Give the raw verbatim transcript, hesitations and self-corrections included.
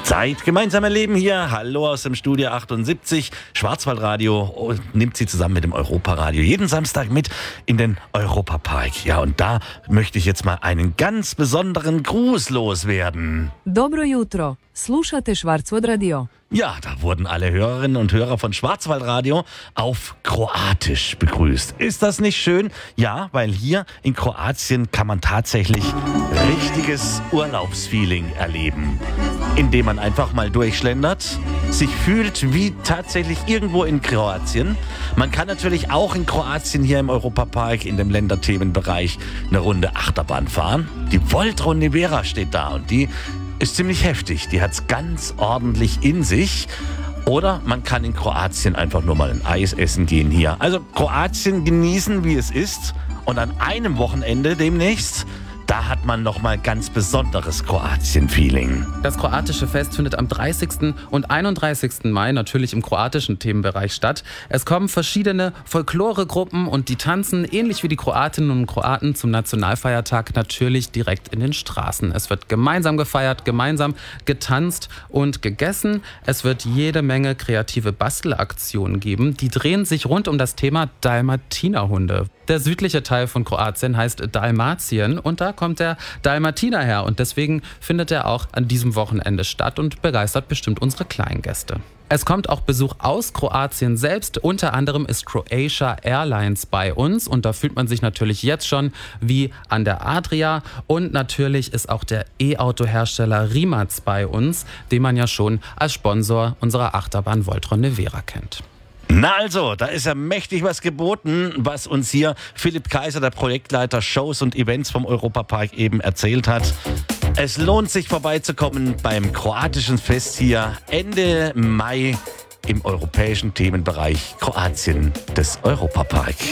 Zeit gemeinsam erleben hier. Hallo aus dem Studio achtundsiebzig. Schwarzwaldradio nimmt Sie zusammen mit dem Europaradio jeden Samstag mit in den Europapark. Ja, und da möchte ich jetzt mal einen ganz besonderen Gruß loswerden. Dobro jutro. Slušate Schwarzwaldradio. Ja, da wurden alle Hörerinnen und Hörer von Schwarzwaldradio auf Kroatisch begrüßt. Ist das nicht schön? Ja, weil hier in Kroatien kann man tatsächlich richtiges Urlaubsfeeling erleben. Indem man einfach mal durchschlendert, sich fühlt wie tatsächlich irgendwo in Kroatien. Man kann natürlich auch in Kroatien hier im Europapark in dem Länderthemenbereich eine Runde Achterbahn fahren. Die Voltron Nevera steht da und die ist ziemlich heftig. Die hat es ganz ordentlich in sich. Oder man kann in Kroatien einfach nur mal ein Eis essen gehen hier. Also Kroatien genießen, wie es ist. Und an einem Wochenende demnächst, da hat man nochmal ganz besonderes Kroatien-Feeling. Das kroatische Fest findet am dreißigsten und einunddreißigsten Mai natürlich im kroatischen Themenbereich statt. Es kommen verschiedene Folkloregruppen und die tanzen, ähnlich wie die Kroatinnen und Kroaten, zum Nationalfeiertag natürlich direkt in den Straßen. Es wird gemeinsam gefeiert, gemeinsam getanzt und gegessen. Es wird jede Menge kreative Bastelaktionen geben. Die drehen sich rund um das Thema Dalmatinerhunde. Der südliche Teil von Kroatien heißt Dalmatien und da kommt der Dalmatiner her. Und deswegen findet er auch an diesem Wochenende statt und begeistert bestimmt unsere kleinen Gäste. Es kommt auch Besuch aus Kroatien selbst. Unter anderem ist Croatia Airlines bei uns. Und da fühlt man sich natürlich jetzt schon wie an der Adria. Und natürlich ist auch der E-Auto-Hersteller Rimac bei uns, den man ja schon als Sponsor unserer Achterbahn Voltron Nevera kennt. Na also, da ist ja mächtig was geboten, was uns hier Philipp Kaiser, der Projektleiter Shows und Events vom Europapark, eben erzählt hat. Es lohnt sich vorbeizukommen beim kroatischen Fest hier Ende Mai im europäischen Themenbereich Kroatien des Europapark.